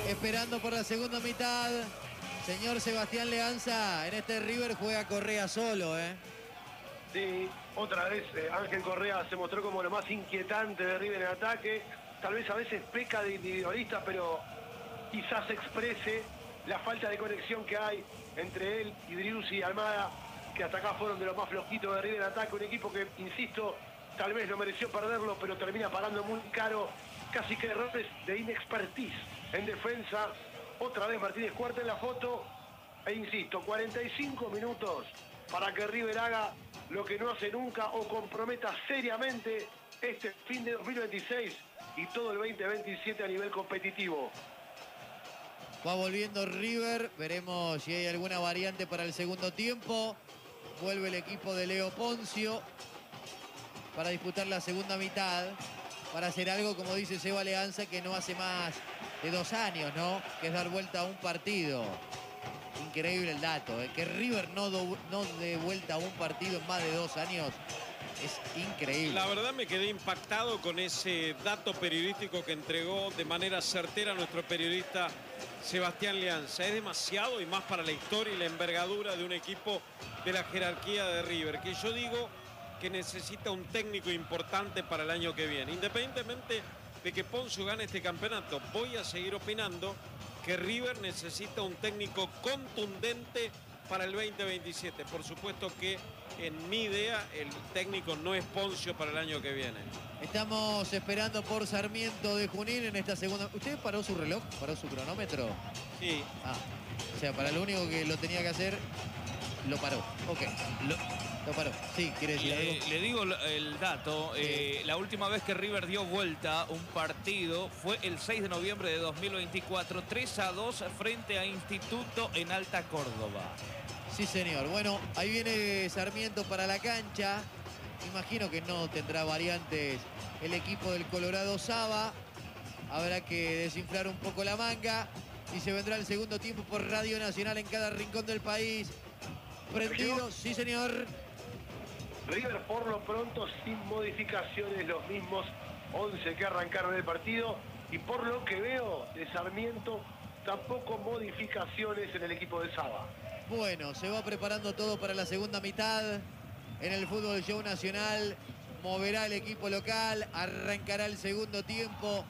esperando por la segunda mitad. Señor Sebastián Leanza, en este River juega Correa solo, ¿eh? Sí, otra vez Ángel Correa se mostró como lo más inquietante de River en ataque. Tal vez a veces peca de individualista, pero quizás exprese la falta de conexión que hay entre él y Driussi y Almada, que hasta acá fueron de los más flojitos de River en ataque. Un equipo que, insisto, tal vez no mereció perderlo, pero termina pagando muy caro. Casi que errores de inexpertise en defensa. Otra vez Martínez Cuarta en la foto. E insisto, 45 minutos para que River haga lo que no hace nunca o comprometa seriamente este fin de 2026 y todo el 2027 a nivel competitivo. Va volviendo River, veremos si hay alguna variante para el segundo tiempo. Vuelve el equipo de Leo Poncio para disputar la segunda mitad, para hacer algo, como dice Seba Leanza, que no hace más de 2 años, ¿no? Que es dar vuelta a un partido. Increíble el dato, ¿eh? Que River no dé vuelta a un partido en más de 2 años. Es increíble. La verdad me quedé impactado con ese dato periodístico que entregó de manera certera nuestro periodista Sebastián Leanza. Es demasiado, y más para la historia y la envergadura de un equipo de la jerarquía de River, que yo digo que necesita un técnico importante para el año que viene. Independientemente de que Poncio gane este campeonato, voy a seguir opinando que River necesita un técnico contundente para el 2027. Por supuesto que en mi idea el técnico no es Poncio para el año que viene. Estamos esperando por Sarmiento de Junín en esta segunda. ¿Usted paró su reloj? ¿Paró su cronómetro? Sí. Ah, o sea, para lo único que lo tenía que hacer, lo paró. Ok. Lo paró. Sí, quiere decir algo. Le digo el dato. La última vez que River dio vuelta un partido fue el 6 de noviembre de 2024, 3-2 frente a Instituto en Alta Córdoba. Sí, señor. Bueno, ahí viene Sarmiento para la cancha. Imagino que no tendrá variantes el equipo del Colorado Saba. Habrá que desinflar un poco la manga. Y se vendrá el segundo tiempo por Radio Nacional en cada rincón del país. Prendido, sí, señor. River por lo pronto sin modificaciones, los mismos 11 que arrancaron el partido, y por lo que veo de Sarmiento tampoco modificaciones en el equipo de Saba. Bueno, se va preparando todo para la segunda mitad en el Fútbol Show Nacional. Moverá el equipo local, arrancará el segundo tiempo.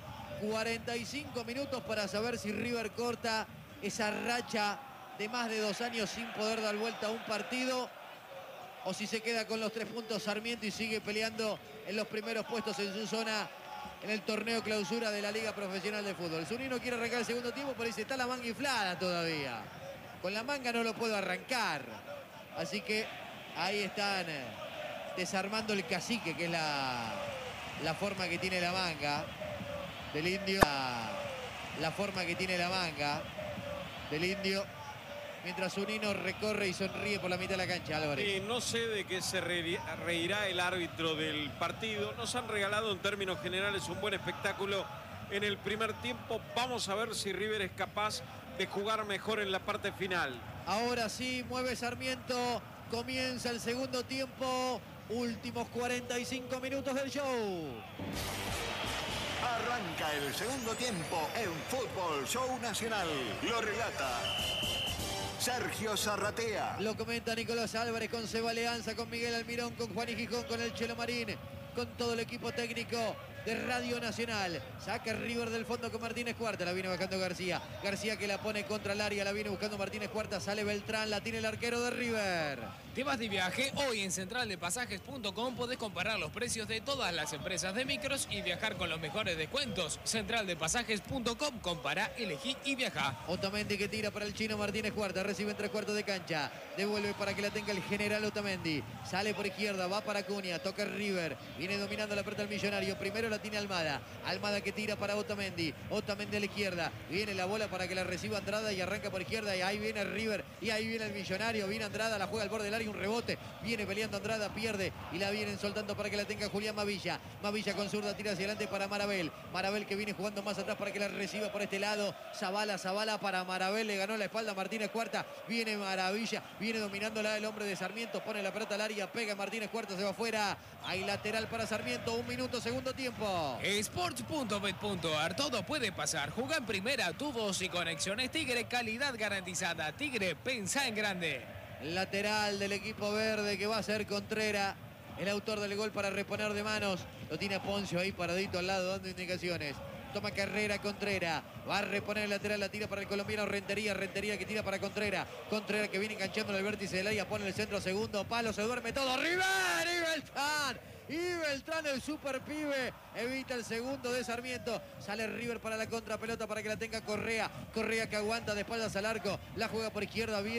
45 minutos para saber si River corta esa racha de más de 2 años sin poder dar vuelta a un partido, o si se queda con los 3 puntos Sarmiento y sigue peleando en los primeros puestos en su zona en el torneo clausura de la Liga Profesional de Fútbol. Zunino quiere arrancar el segundo tiempo, pero dice, está la manga inflada todavía. Con la manga no lo puedo arrancar. Así que ahí están desarmando el cacique, que es la forma que tiene la manga del Indio. La forma que tiene la manga del Indio. Mientras Zunino recorre y sonríe por la mitad de la cancha, Álvarez. No sé de qué se reirá el árbitro del partido. Nos han regalado en términos generales un buen espectáculo en el primer tiempo. Vamos a ver si River es capaz de jugar mejor en la parte final. Ahora sí, mueve Sarmiento. Comienza el segundo tiempo. Últimos 45 minutos del show. Arranca el segundo tiempo en Fútbol Show Nacional. Lo relata Sergio Zarratea. Lo comenta Nicolás Álvarez con Seba Leanza, con Miguel Almirón, con Juan y Gijón, con el Chelo Marín, con todo el equipo técnico de Radio Nacional. Saca River del fondo con Martínez Cuarta. La viene bajando García. García que la pone contra el área. La viene buscando Martínez Cuarta. Sale Beltrán. La tiene el arquero de River. ¿Te vas de viaje? Hoy en centraldepasajes.com podés comparar los precios de todas las empresas de micros y viajar con los mejores descuentos. Centraldepasajes.com. Compará, elegí y viajá. Otamendi que tira para el chino Martínez Cuarta. Recibe en 3/4 de cancha. Devuelve para que la tenga el general Otamendi. Sale por izquierda. Va para Cunha. Toca River. Viene dominando la pelota el Millonario. Primero la tiene Almada. Almada que tira para Otamendi. Otamendi a la izquierda. Viene la bola para que la reciba Andrada y arranca por izquierda. Y ahí viene River. Y ahí viene el Millonario. Viene Andrada. La juega al borde del área. Un rebote. Viene peleando Andrada. Pierde. Y la vienen soltando para que la tenga Julián Mavilla. Mavilla con zurda. Tira hacia adelante para Marabel. Marabel que viene jugando más atrás para que la reciba por este lado. Zabala para Marabel. Le ganó la espalda Martínez Cuarta. Viene Maravilla. Viene dominándola el hombre de Sarmiento. Pone la pelota al área. Pega Martínez Cuarta. Se va afuera. Hay lateral para Sarmiento. 1 minuto, segundo tiempo. tiempo. Sports.bet.ar, todo puede pasar. Juega en primera, tubos y conexiones Tigre, calidad garantizada. Tigre, pensá en grande. Lateral del equipo verde que va a ser Contreras, el autor del gol para reponer de manos. Lo tiene Poncio ahí paradito al lado dando indicaciones. Toma carrera Contreras, va a reponer el lateral, la tira para el colombiano Rentería que tira para Contreras. Contreras que viene enganchando en el vértice del área, pone el centro, segundo palo, se duerme todo. ¡River! Y Beltrán, el super pibe, evita el segundo de Sarmiento. Sale River para la contrapelota para que la tenga Correa. Correa que aguanta de espaldas al arco, la juega por izquierda, viene